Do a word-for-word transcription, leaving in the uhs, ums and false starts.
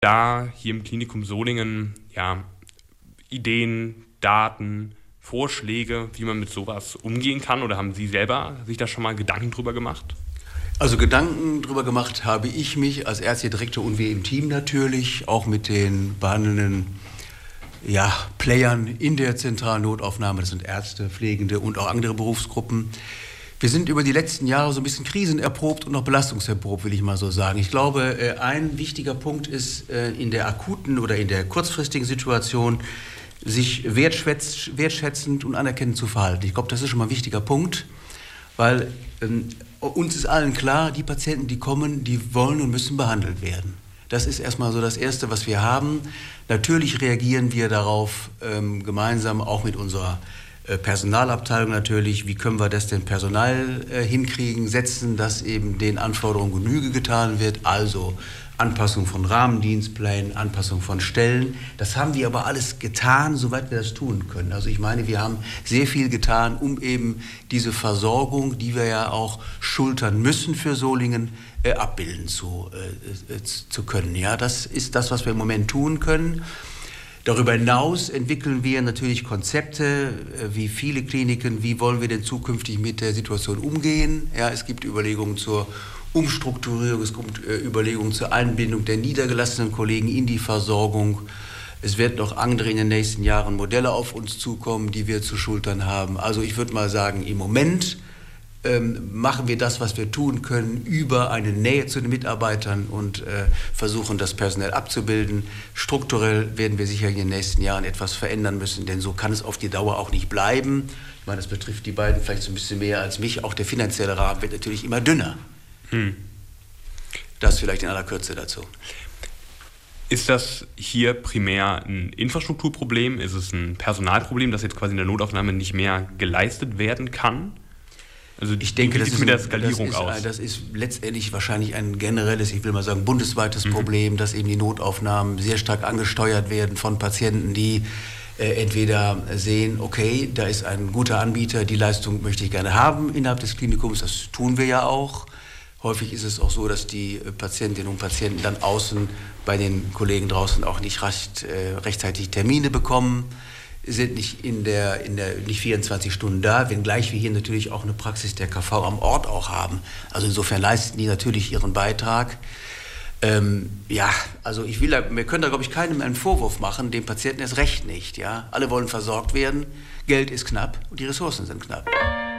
da hier im Klinikum Solingen ja, Ideen, Daten, Vorschläge, wie man mit sowas umgehen kann? Oder haben Sie selber sich da schon mal Gedanken drüber gemacht? Also Gedanken drüber gemacht habe ich mich als ärztlicher Direktor und wir im Team natürlich, auch mit den behandelnden ja, Playern in der zentralen Notaufnahme. Das sind Ärzte, Pflegende und auch andere Berufsgruppen. Wir sind über die letzten Jahre so ein bisschen krisenerprobt und auch belastungserprobt, will ich mal so sagen. Ich glaube, ein wichtiger Punkt ist in der akuten oder in der kurzfristigen Situation, sich wertschätzend und anerkennend zu verhalten. Ich glaube, das ist schon mal ein wichtiger Punkt, weil ähm, uns ist allen klar, die Patienten, die kommen, die wollen und müssen behandelt werden. Das ist erstmal so das Erste, was wir haben. Natürlich reagieren wir darauf ähm, gemeinsam, auch mit unserer äh, Personalabteilung natürlich. Wie können wir das denn personal äh, hinkriegen, setzen, dass eben den Anforderungen Genüge getan wird, also Anpassung von Rahmendienstplänen, Anpassung von Stellen. Das haben wir aber alles getan, soweit wir das tun können. Also ich meine, wir haben sehr viel getan, um eben diese Versorgung, die wir ja auch schultern müssen für Solingen, äh, abbilden zu, äh, äh, zu können. Ja, das ist das, was wir im Moment tun können. Darüber hinaus entwickeln wir natürlich Konzepte, äh, wie viele Kliniken, wie wollen wir denn zukünftig mit der Situation umgehen. Ja, es gibt Überlegungen zur Umstrukturierung, es kommt äh, Überlegungen zur Einbindung der niedergelassenen Kollegen in die Versorgung. Es werden noch andere in den nächsten Jahren Modelle auf uns zukommen, die wir zu schultern haben. Also ich würde mal sagen, im Moment ähm, machen wir das, was wir tun können, über eine Nähe zu den Mitarbeitern und äh, versuchen, das personell abzubilden. Strukturell werden wir sicher in den nächsten Jahren etwas verändern müssen, denn so kann es auf die Dauer auch nicht bleiben. Ich meine, das betrifft die beiden vielleicht so ein bisschen mehr als mich. Auch der finanzielle Rahmen wird natürlich immer dünner. Hm. Das vielleicht in aller Kürze dazu. Ist das hier primär ein Infrastrukturproblem? Ist es ein Personalproblem, das jetzt quasi in der Notaufnahme nicht mehr geleistet werden kann? Also ich denke, wie das sieht ist, mit der Skalierung das, ist, aus? das ist letztendlich wahrscheinlich ein generelles, ich will mal sagen, bundesweites mhm. Problem, dass eben die Notaufnahmen sehr stark angesteuert werden von Patienten, die äh, entweder sehen, okay, da ist ein guter Anbieter, die Leistung möchte ich gerne haben innerhalb des Klinikums, das tun wir ja auch. Häufig ist es auch so, dass die Patientinnen und Patienten dann außen bei den Kollegen draußen auch nicht recht, äh, rechtzeitig Termine bekommen, sind nicht, in der, in der, nicht vierundzwanzig Stunden da, wenngleich wir hier natürlich auch eine Praxis der K V am Ort auch haben. Also insofern leisten die natürlich ihren Beitrag. Ähm, ja, also ich will da, wir können da, glaube ich, keinem einen Vorwurf machen, dem Patienten erst recht nicht. Ja? Alle wollen versorgt werden, Geld ist knapp und die Ressourcen sind knapp.